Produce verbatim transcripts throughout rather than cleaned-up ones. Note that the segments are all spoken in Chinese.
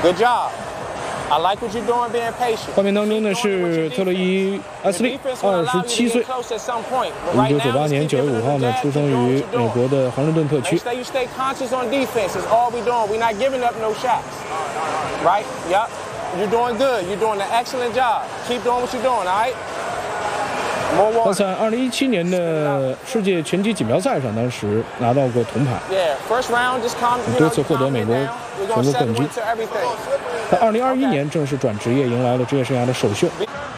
Good job. I like what you're doing, being patient. 画面当中呢是特洛伊·埃斯利，二十七岁，一九九八年九月五号呢出生于美国的华盛顿特区。 You stay conscious on defense. Is all we doing. We're not giving up no shots. Right? Yep. You're doing good. You're doing an excellent job. Keep doing what you're doing. All right. 他在二零一七年的世界拳击锦标赛上，当时拿到过铜牌，多次获得美国全国冠军。他二零二一年正式转职业，迎来了职业生涯的首秀。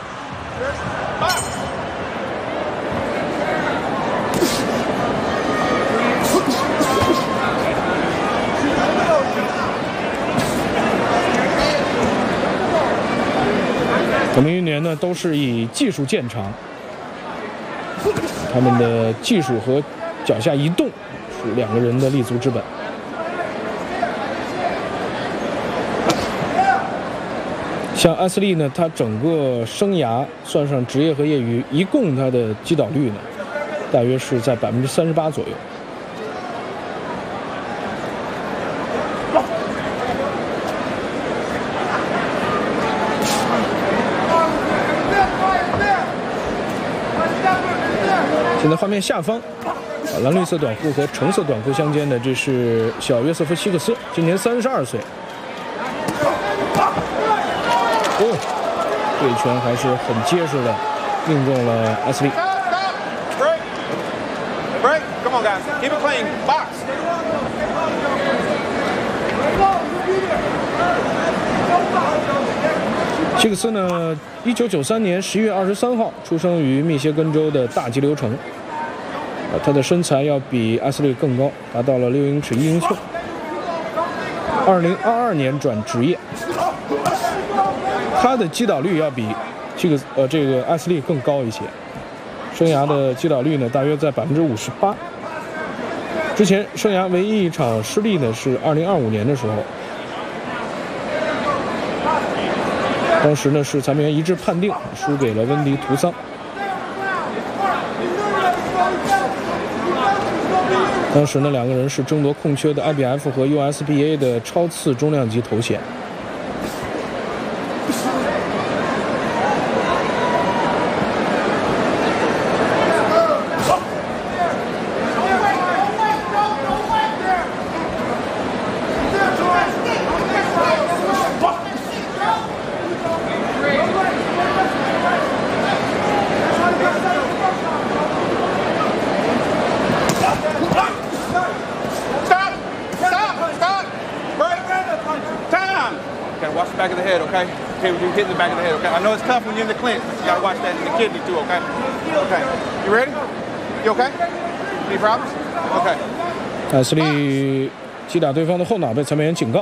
我们一年呢都是以技术见长。 他们的技术和脚下移动是两个人的立足之本。像埃斯利呢，他整个生涯算上职业和业余，一共他的击倒率呢，大约是在百分之三十八左右。现在画面下方，啊，蓝绿色短裤和橙色短裤相间的，这是小约瑟夫·希克斯，今年三十二岁。哦，这一拳还是很结实的，命中了埃斯利。 Break, break, come on guys, keep it clean, box. 希克斯呢，一九九三年十一月二十三号出生于密歇根州的大激流城。啊，他的身材要比埃斯利更高，达到了六英尺一英寸。二零二二年转职业，他的击倒率要比这个呃这个埃斯利更高一些，生涯的击倒率呢大约在百分之五十八。之前生涯唯一一场失利呢是二零二五年的时候。 当时呢是裁判员一致判定输给了温迪·图桑。当时呢两个人是争夺空缺的 I B F 和 U S B A 的超次重量级头衔。 Back of the head, okay? Okay, when you hit the back of the head, okay? I know it's tough when you're in the clinch, but you gotta watch that in the kidney too, okay? Okay. You ready? You okay? Any problems? Okay. 埃斯利击打对方的后脑被裁判员警告。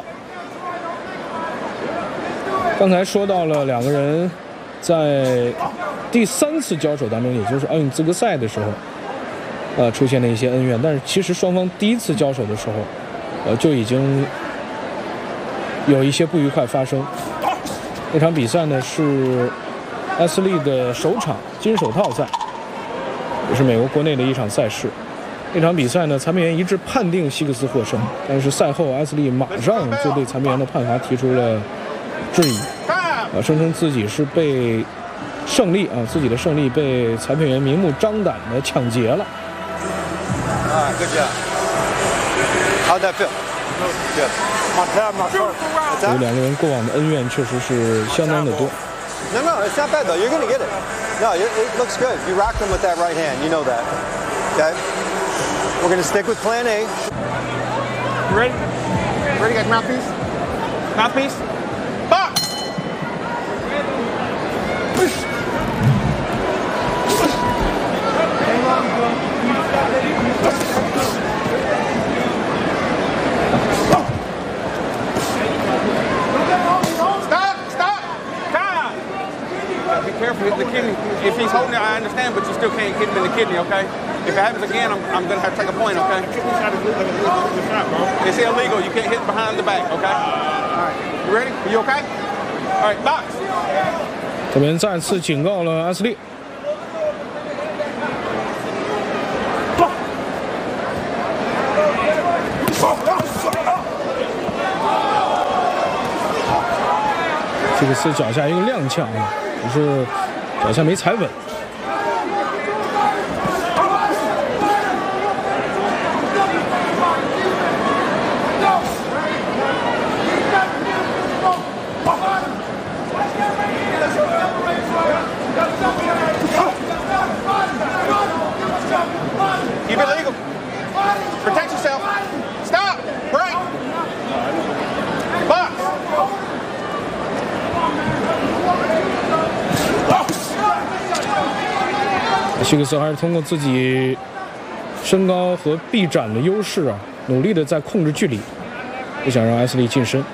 刚才说到了两个人在第三次交手当中，也就是奥运资格赛的时候，呃，出现了一些恩怨，但是其实双方第一次交手的时候，呃，就已经 有一些不愉快发生。那场比赛呢是埃斯利的首场金手套赛，也是美国国内的一场赛事。那场比赛呢，裁判员一致判定希克斯获胜，但是赛后埃斯利马上就对裁判员的判罚提出了质疑，啊，声称自己是被胜利啊，自己的胜利被裁判员明目张胆的抢劫了。 啊 ，Good job. How'd that feel? Good. 所以两个人过往的恩怨确实是相当的多。 No, no, it's not bad though. You're gonna get it. No, it, it looks good. You rocked him with that right hand. You know that. Okay. We're gonna stick with Plan A. You ready? Ready? Got mouthpiece? Mouthpiece? Box. Careful with the kidney. If he's holding it, I understand, but you still can't hit him in the kidney, okay? If it happens again, I'm, I'm going to have to take a point, okay? It's illegal. You can't hit behind the back, okay? All right. You ready? Are you okay? All right, box. 这边再次警告了埃斯利。 这个是脚下一个踉跄啊，只是脚下没踩稳。 Keep it legal. Protect yourself. Stop. Break. Box. 希克斯还是通过自己身高和臂展的优势啊，努力的在控制距离，不想让埃斯利近身。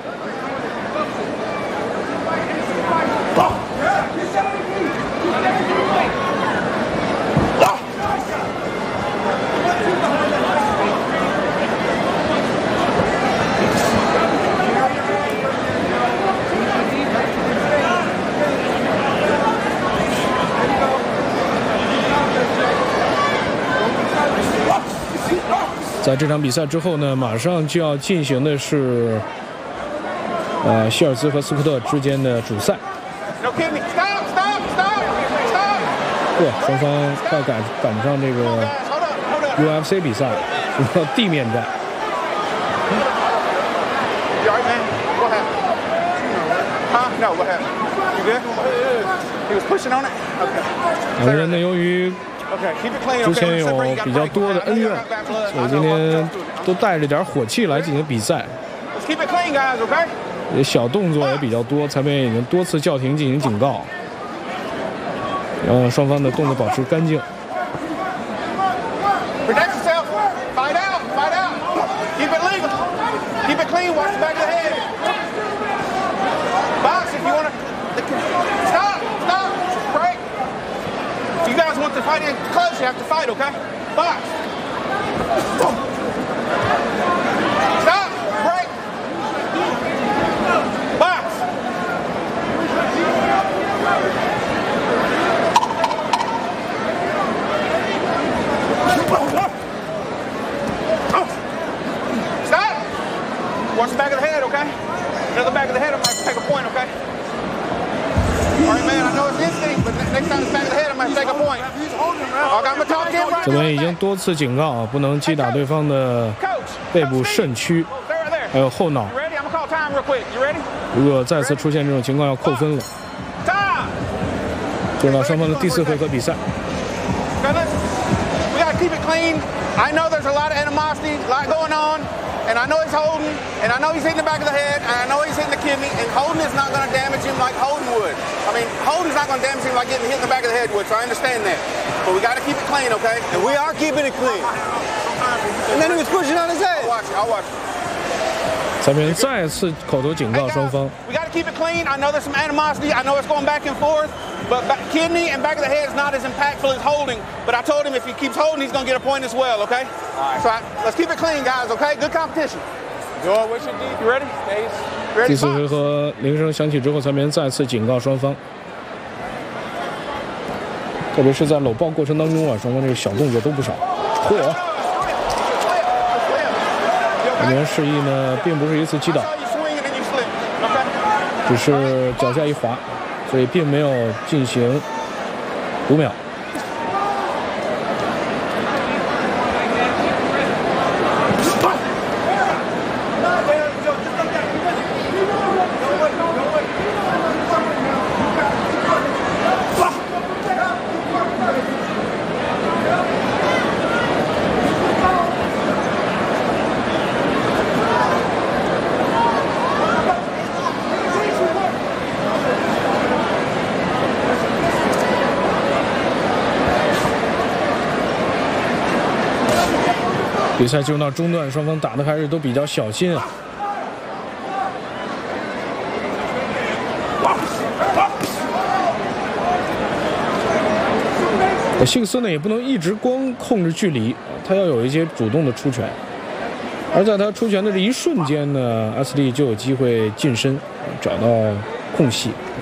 在这场比赛之后呢，马上就要进行的是，呃，希尔兹和斯科特之间的主赛。不，双方快赶赶不上这个 U F C 比赛，要地面战。两个人呢，由于之前有比较多的恩怨，所以今天都带着点火气来进行比赛。也小动作也比较多，裁判员已经多次叫停进行警告，让双方的动作保持干净。 You guys want to fight in close, you have to fight, okay? Box. Stop. Break. Box. Stop. Watch the back of the head, okay? Another back of the head, I might take a point, okay? All right, man, I know it's instinct, but next time it's back of the head, I might take a point. I got my top ten right. 这边已经多次警告啊，不能击打对方的背部肾区，还有后脑。如果再次出现这种情况，要扣分了。进入到双方的第四回合比赛。 We gotta keep it clean. I know there's a lot of animosity, a lot going on. And I know he's holding, and I know he's hitting the back of the head, and I know he's hitting the kidney, and holding is not going to damage him like holding would. I mean, holding is not going to damage him like getting hit in the back of the head would, so I understand that. But we got to keep it clean, okay? And we are keeping it clean. And then he was pushing on his head. I'll watch it, I'll watch it. 裁判员再次口头警告双方。 We got to keep it clean. I know there's some animosity. I know it's going back and forth. But back, kidney and back of the head is not as impactful as holding. But I told him if he keeps holding, he's going to get a point as well, okay? All right. So I, let's keep it clean, guys, okay? Good competition. You ready? Ready? 第四回合铃声响起之后，裁判员再次警告双方，特别是在搂抱过程当中啊，双方这个小动作都不少。嚯！裁判员示意呢，并不是一次击倒，只是脚下一滑，所以并没有进行读秒。比赛进入到中段，双方打的还是都比较小心啊。希克斯呢也不能一直光控制距离，他要有一些主动的出拳。而在他出拳的这一瞬间呢，阿斯利就有机会近身，找到空隙